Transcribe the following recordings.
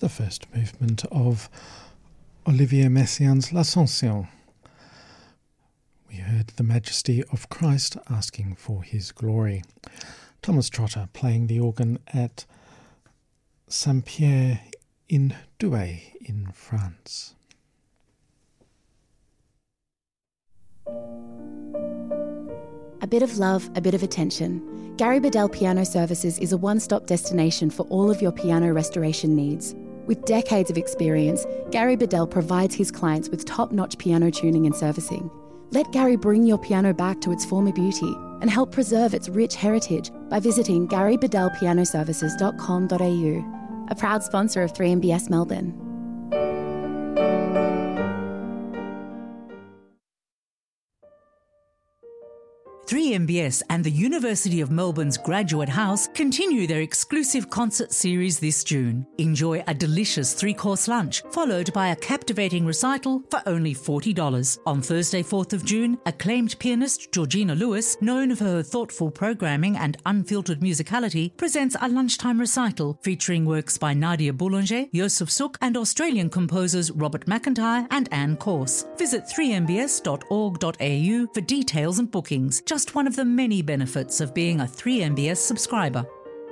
the first movement of Olivier Messiaen's L'Ascension. We heard the Majesty of Christ asking for his glory. Thomas Trotter playing the organ at Saint-Pierre in Douai in France. A bit of love, a bit of attention. Gary Bedell Piano Services is a one-stop destination for all of your piano restoration needs. With decades of experience, Gary Bedell provides his clients with top-notch piano tuning and servicing. Let Gary bring your piano back to its former beauty and help preserve its rich heritage by visiting garybedellpianoservices.com.au, a proud sponsor of 3MBS Melbourne. 3MBS and the University of Melbourne's Graduate House continue their exclusive concert series this June. Enjoy a delicious 3-course lunch, followed by a captivating recital for only $40. On Thursday, 4th of June, acclaimed pianist Georgina Lewis, known for her thoughtful programming and unfiltered musicality, presents a lunchtime recital featuring works by Nadia Boulanger, Joseph Suk, and Australian composers Robert McIntyre and Anne Corse. Visit 3mbs.org.au for details and bookings. Just one of the many benefits of being a 3MBS subscriber.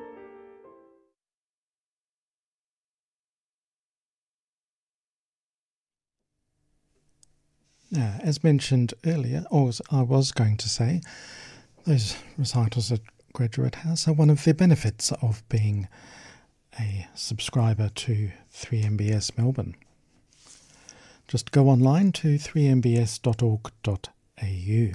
Now, as mentioned earlier, or as I was going to say, those recitals at Graduate House are one of the benefits of being a subscriber to 3MBS Melbourne. Just go online to 3mbs.org.au.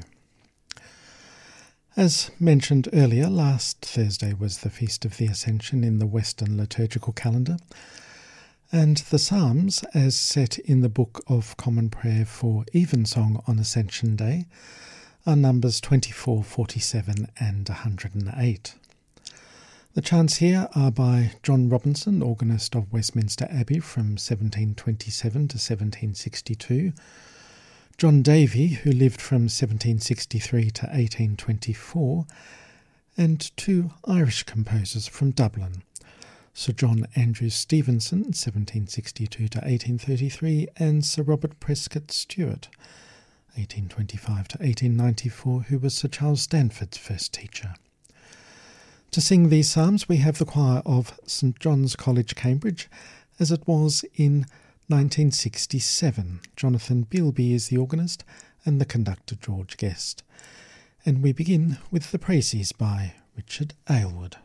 As mentioned earlier, last Thursday was the Feast of the Ascension in the Western liturgical calendar, and the Psalms, as set in the Book of Common Prayer for Evensong on Ascension Day, are Numbers 24, 47 and 108. The chants here are by John Robinson, organist of Westminster Abbey from 1727 to 1762, John Davy, who lived from 1763 to 1824, and 2 Irish composers from Dublin, Sir John Andrew Stevenson, 1762 to 1833, and Sir Robert Prescott Stewart, 1825 to 1894, who was Sir Charles Stanford's first teacher. To sing these psalms we have the choir of St John's College, Cambridge, as it was in 1967. Jonathan Bealby is the organist and the conductor George Guest. And we begin with the Précis by Richard Aylward.